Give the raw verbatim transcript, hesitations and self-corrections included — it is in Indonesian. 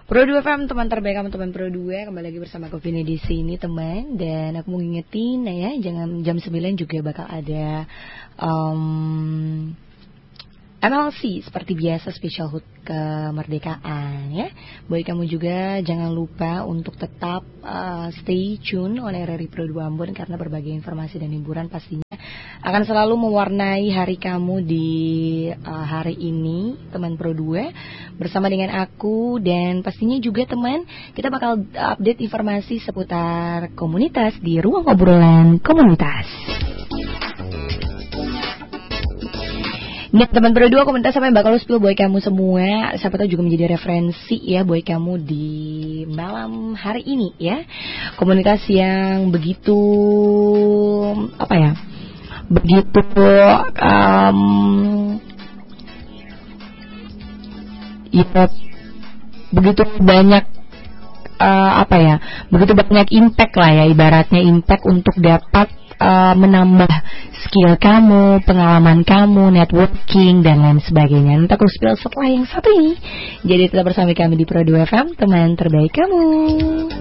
Pro dua F M, teman terbaik kamu, teman Pro dua. Kembali lagi bersama aku Vini di sini, teman. Dan aku mau ngingetin ya, jangan jam sembilan juga bakal ada um, M L C seperti biasa, special H U T kemerdekaan ya. Buat kamu juga jangan lupa untuk tetap uh, stay tune oleh R R I Pro dua Ambon, karena berbagai informasi dan hiburan pastinya akan selalu mewarnai hari kamu di uh, hari ini, teman Pro dua, bersama dengan aku. Dan pastinya juga teman, kita bakal update informasi seputar komunitas di ruang obrolan komunitas. Nah, teman Pro dua, komunitas apa yang bakal lu spill buat kamu semua, siapa tahu juga menjadi referensi ya buat kamu di malam hari ini ya. Komunitas yang begitu apa ya, begitu um, ya, begitu banyak uh, apa ya, begitu banyak impact lah ya, ibaratnya impact untuk dapat Uh, menambah skill kamu, pengalaman kamu, networking dan lain sebagainya. Nanti aku spill setelah yang satu ini. Jadi tetap bersama kami di Pro dua F M, teman terbaik kamu.